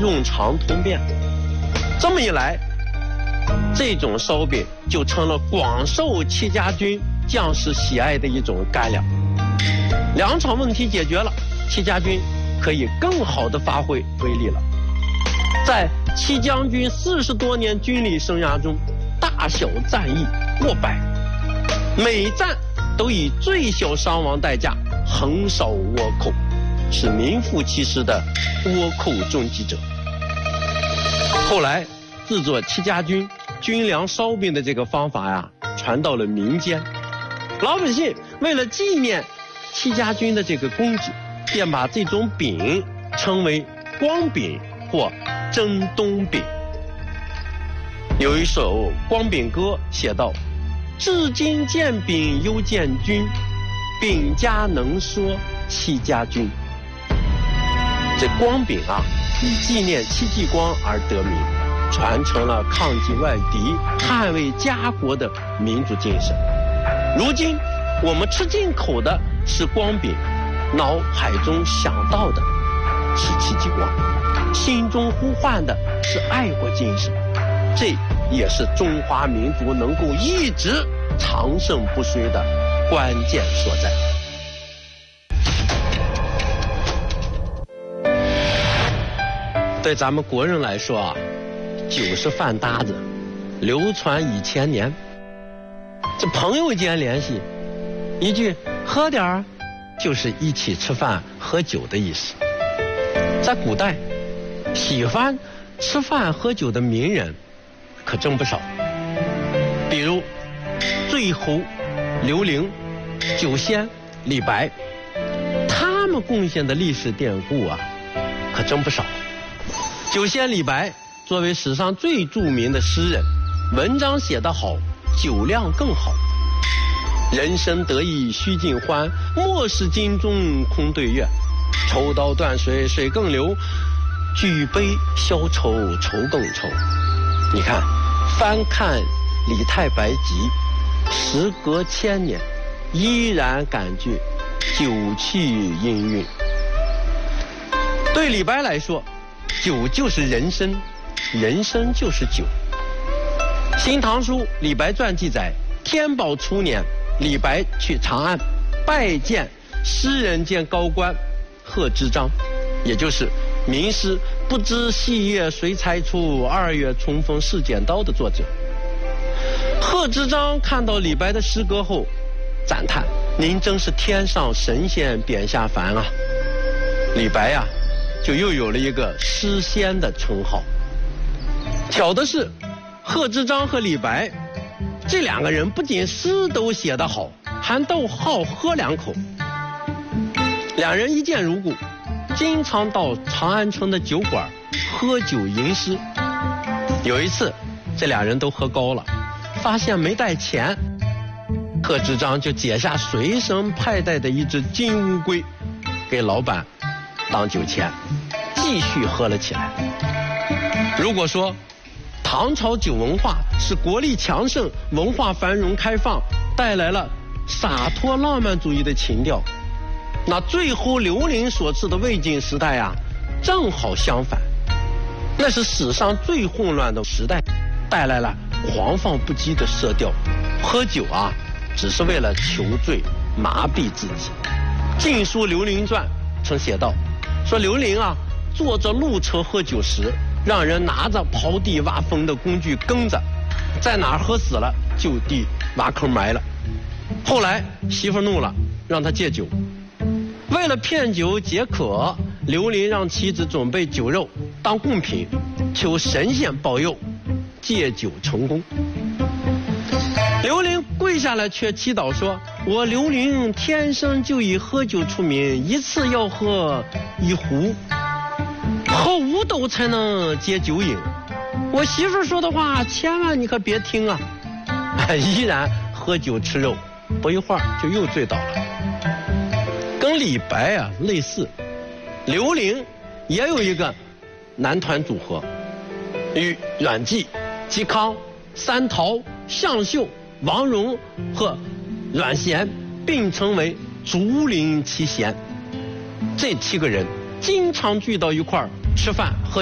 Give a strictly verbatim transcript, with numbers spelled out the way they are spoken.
用常通便。这么一来，这种烧饼就成了广受戚家军将士喜爱的一种干粮。粮场问题解决了，戚家军可以更好地发挥威力了。在戚将军四十多年军旅生涯中，大小战役过百，每战都以最小伤亡代价横扫倭寇，是名副其实的倭寇终结者。后来制作戚家军军粮烧饼的这个方法呀，传到了民间，老百姓为了纪念戚家军的这个功绩，便把这种饼称为光饼或征东饼。有一首光饼歌写道：至今见饼犹见君，饼家能说戚家军。这光饼啊，以纪念戚继光而得名，传承了抗击外敌、捍卫家国的民族精神。如今我们吃进口的是光饼，脑海中想到的是戚继光，心中呼唤的是爱国精神，这也是中华民族能够一直长盛不衰的关键所在。对咱们国人来说啊，酒是饭搭子，流传已千年。这朋友间联系，一句喝点儿，就是一起吃饭喝酒的意思。在古代，喜欢吃饭喝酒的名人可真不少，比如醉侯刘伶、酒仙李白，他们贡献的历史典故啊，可真不少。酒仙李白作为史上最著名的诗人，文章写得好，酒量更好。人生得意须尽欢，莫使金钟空对月。抽刀断水水更流，举杯消愁愁更愁。你看，翻看李太白集，时隔千年，依然感觉酒气氤氲。对李白来说，酒就是人生，人生就是酒。《新唐书·李白传》记载，天宝初年，李白去长安拜见诗人兼高官贺知章，也就是名诗“不知细叶谁裁出，二月重逢是剪刀”的作者。贺知章看到李白的诗歌后，赞叹：“您真是天上神仙贬下凡啊！”李白呀、啊，就又有了一个诗仙的称号。巧的是，贺知章和李白这两个人不仅诗都写得好，还都好喝两口。两人一见如故，经常到长安城的酒馆喝酒吟诗。有一次，这俩人都喝高了，发现没带钱，贺知章就解下随身佩戴的一只金乌龟，给老板当酒钱，继续喝了起来。如果说唐朝酒文化是国力强盛、文化繁荣开放，带来了洒脱浪漫主义的情调，那醉侯刘伶所处的魏晋时代啊，正好相反，那是史上最混乱的时代，带来了狂放不羁的色调。喝酒啊，只是为了求醉，麻痹自己。《晋书·刘伶传》曾写道，说刘伶啊，坐着路车喝酒时，让人拿着刨地挖坟的工具跟着，在哪儿喝死了就地挖坑埋了。后来媳妇怒了，让他戒酒。为了骗酒解渴，刘伶让妻子准备酒肉当贡品，求神仙保佑戒酒成功。刘伶跪下来却祈祷说：“我刘伶天生就以喝酒出名，一次要喝一壶，喝五斗才能解酒瘾。我媳妇说的话千万你可别听啊！”依然喝酒吃肉，不一会儿就又醉倒了。跟李白啊类似，刘伶也有一个男团组合，与阮籍、嵇康、三桃、向秀、王戎和阮咸并称为竹林七贤。这七个人经常聚到一块儿吃饭喝